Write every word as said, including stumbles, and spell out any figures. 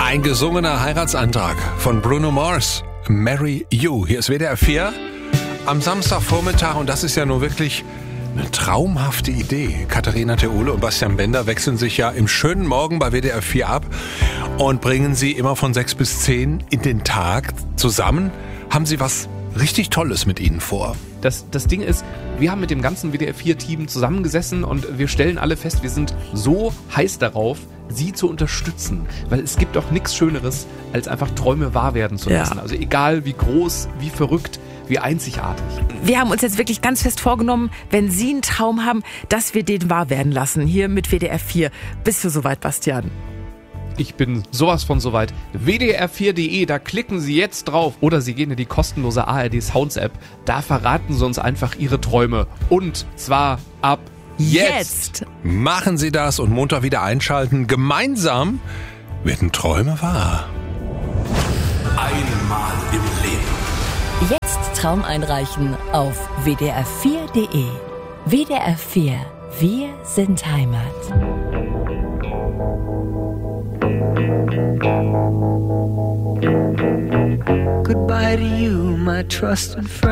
Ein gesungener Heiratsantrag von Bruno Mars. Marry You. Hier ist W D R vier am Samstagvormittag und das ist ja nur wirklich eine traumhafte Idee. Katharina Theole und Bastian Bender wechseln sich ja im schönen Morgen bei W D R vier ab und bringen sie immer von sechs bis zehn in den Tag zusammen. Haben sie was richtig Tolles mit ihnen vor? Das, das Ding ist, wir haben mit dem ganzen W D R vier Team zusammengesessen und wir stellen alle fest, wir sind so heiß darauf, sie zu unterstützen. Weil es gibt doch nichts Schöneres, als einfach Träume wahr werden zu lassen. Ja. Also egal wie groß, wie verrückt, wie einzigartig. Wir haben uns jetzt wirklich ganz fest vorgenommen, wenn Sie einen Traum haben, dass wir den wahr werden lassen. Hier mit W D R vier. Bist du soweit, Bastian? Ich bin sowas von soweit. W D R vier punkt de, da klicken Sie jetzt drauf. Oder Sie gehen in die kostenlose A R D Sounds App. Da verraten Sie uns einfach Ihre Träume. Und zwar ab jetzt. Jetzt. Machen Sie das und Montag wieder einschalten. Gemeinsam werden Träume wahr. Einmal im Leben. Jetzt Traum einreichen auf W D R vier punkt de. W D R vier. Wir sind Heimat. Goodbye to you, my trusted friend.